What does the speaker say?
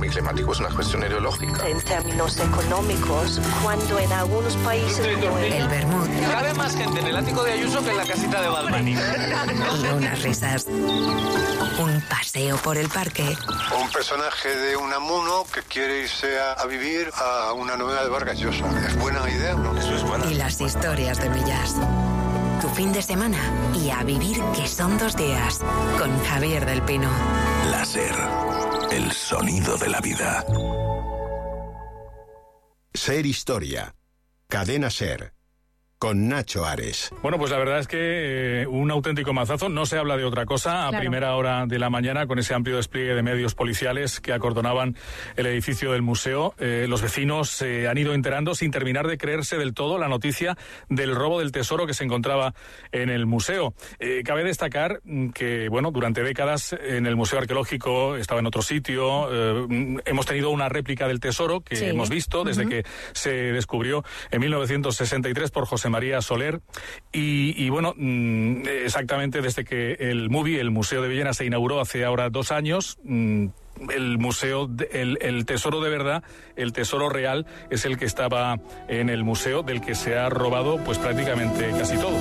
cambio climático es una cuestión ideológica. En términos económicos, cuando en algunos países como el vermut, cabe más gente en el ático de Ayuso que en la casita de Balbani. y unas risas, un paseo por el parque. Un personaje de Unamuno que quiere irse a vivir a una novela de Vargas Llosa. ¿Es buena idea o no? Eso es bueno. Y las historias de Millás. Tu fin de semana y a vivir que son 2 días con Javier del Pino. La SER, el sonido de la vida. SER Historia, Cadena SER, con Nacho Ares. Bueno, pues la verdad es que un auténtico mazazo. No se habla de otra cosa a primera hora de la mañana, con ese amplio despliegue de medios policiales que acordonaban el edificio del museo. Los vecinos se han ido enterando sin terminar de creerse del todo la noticia del robo del tesoro que se encontraba en el museo. Cabe destacar que, bueno, durante décadas en el Museo Arqueológico estaba en otro sitio. Hemos tenido una réplica del tesoro que hemos visto desde que se descubrió en 1963 por José María Soler y bueno, exactamente desde que el MUVI, el Museo de Villena, se inauguró hace ahora 2 años. El museo, el tesoro de verdad, el tesoro real, es el que estaba en el museo, del que se ha robado pues prácticamente casi todo.